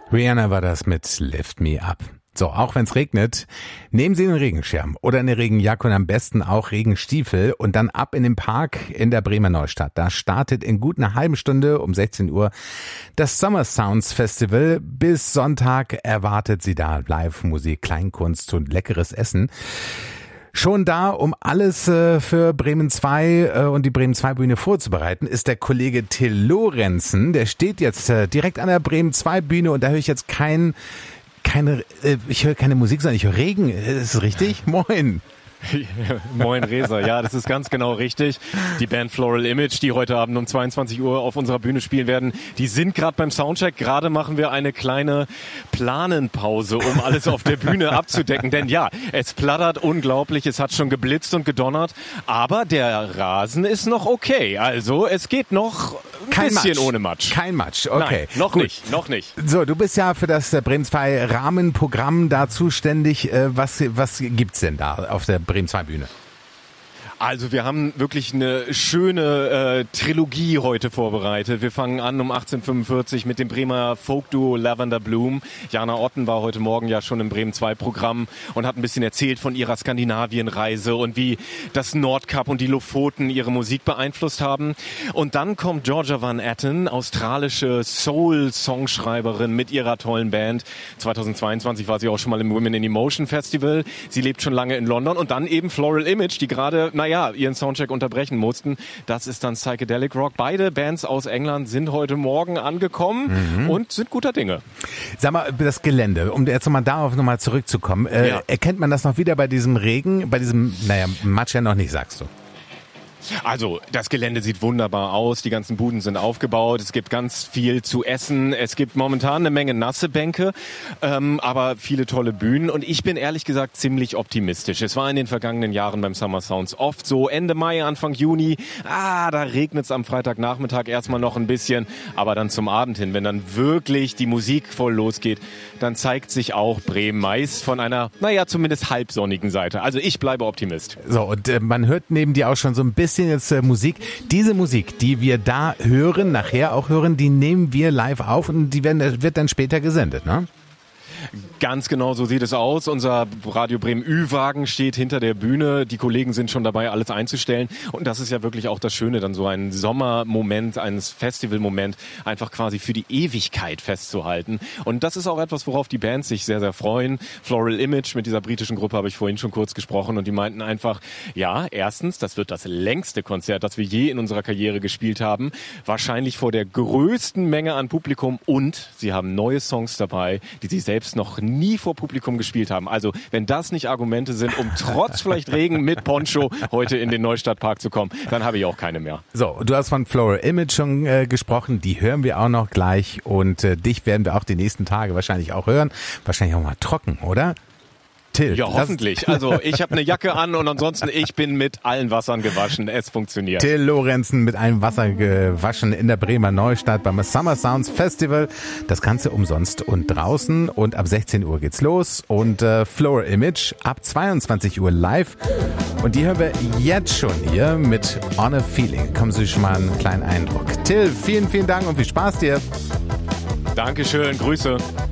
Rihanna war das mit Lift Me Up. So, auch wenn es regnet, nehmen Sie einen Regenschirm oder eine Regenjacke und am besten auch Regenstiefel und dann ab in den Park in der Bremer Neustadt. Da startet in gut einer halben Stunde um 16 Uhr das Summer Sounds Festival. Bis Sonntag erwartet Sie da Live-Musik, Kleinkunst und leckeres Essen. Schon da, um alles für Bremen 2 und die Bremen 2 Bühne vorzubereiten, ist der Kollege Till Lorenzen. Der steht jetzt direkt an der Bremen 2 Bühne und da höre ich jetzt ich höre keine Musik, sondern ich höre Regen. Ist das richtig? Moin. Moin Resa, ja, das ist ganz genau richtig. Die Band Floral Image, die heute Abend um 22 Uhr auf unserer Bühne spielen werden, die sind gerade beim Soundcheck. Gerade machen wir eine kleine Planenpause, um alles auf der Bühne abzudecken. Denn ja, es plattert unglaublich, es hat schon geblitzt und gedonnert, aber der Rasen ist noch okay. Also es geht noch ein bisschen Matsch. Ohne Matsch. Kein Matsch, okay. Nein, noch nicht. So, du bist ja für das Bremen 2 Rahmenprogramm da zuständig. Was gibt's denn da auf der Bremen 2 Bühne? Also wir haben wirklich eine schöne Trilogie heute vorbereitet. Wir fangen an um 18:45 mit dem Bremer Folkduo Lavender Bloom. Jana Otten war heute Morgen ja schon im Bremen 2 Programm und hat ein bisschen erzählt von ihrer Skandinavienreise und wie das Nordkap und die Lofoten ihre Musik beeinflusst haben. Und dann kommt Georgia Van Etten, australische Soul-Songschreiberin mit ihrer tollen Band. 2022 war sie auch schon mal im Women in Emotion Festival. Sie lebt schon lange in London. Und dann eben Floral Image, die gerade, ihren Soundcheck unterbrechen mussten. Das ist dann Psychedelic Rock. Beide Bands aus England sind heute Morgen angekommen und sind guter Dinge. Sag mal, das Gelände, um jetzt darauf nochmal zurückzukommen. Erkennt man das noch wieder bei diesem Regen, bei diesem, Matsch ja noch nicht, sagst du? Also, das Gelände sieht wunderbar aus, die ganzen Buden sind aufgebaut, es gibt ganz viel zu essen, es gibt momentan eine Menge nasse Bänke, aber viele tolle Bühnen und ich bin ehrlich gesagt ziemlich optimistisch. Es war in den vergangenen Jahren beim Summer Sounds oft so, Ende Mai, Anfang Juni, da regnet es am Freitagnachmittag erstmal noch ein bisschen, aber dann zum Abend hin, wenn dann wirklich die Musik voll losgeht, dann zeigt sich auch Bremen meist von einer, zumindest halbsonnigen Seite. Also ich bleibe Optimist. So, und man hört neben dir auch schon so ein bisschen jetzt Musik. Diese Musik, die wir da hören, nachher auch hören, die nehmen wir live auf und die wird dann später gesendet, ne? Ganz genau so sieht es aus. Unser Radio Bremen Ü-Wagen steht hinter der Bühne. Die Kollegen sind schon dabei, alles einzustellen. Und das ist ja wirklich auch das Schöne, dann so einen Sommermoment, einen Festivalmoment einfach quasi für die Ewigkeit festzuhalten. Und das ist auch etwas, worauf die Bands sich sehr, sehr freuen. Floral Image, mit dieser britischen Gruppe habe ich vorhin schon kurz gesprochen und die meinten einfach, ja, erstens, das wird das längste Konzert, das wir je in unserer Karriere gespielt haben. Wahrscheinlich vor der größten Menge an Publikum und sie haben neue Songs dabei, die sie selbst noch nie vor Publikum gespielt haben. Also, wenn das nicht Argumente sind, um trotz vielleicht Regen mit Poncho heute in den Neustadtpark zu kommen, dann habe ich auch keine mehr. So, du hast von Floral Image schon gesprochen, die hören wir auch noch gleich und dich werden wir auch die nächsten Tage wahrscheinlich auch hören. Wahrscheinlich auch mal trocken, oder? Till, ja, hoffentlich. Also ich habe eine Jacke an und ansonsten ich bin mit allen Wassern gewaschen. Es funktioniert. Till Lorenzen mit allem Wasser gewaschen in der Bremer Neustadt beim Summer Sounds Festival. Das Ganze umsonst und draußen und ab 16 Uhr geht's los und Floral Image ab 22 Uhr live. Und die hören wir jetzt schon hier mit On a Feeling. Kommen Sie schon mal einen kleinen Eindruck. Till, vielen, vielen Dank und viel Spaß dir. Dankeschön, Grüße.